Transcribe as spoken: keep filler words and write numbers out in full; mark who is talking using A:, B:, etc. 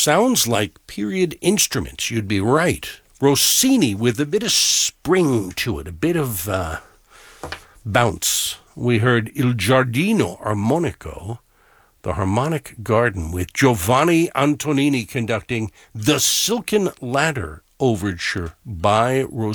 A: sounds like period instruments. You'd be right. Rossini with a bit of spring to it, a bit of uh, bounce. We heard Il Giardino Armonico, the Harmonic Garden, with Giovanni Antonini conducting the Silken Ladder Overture by Rossini.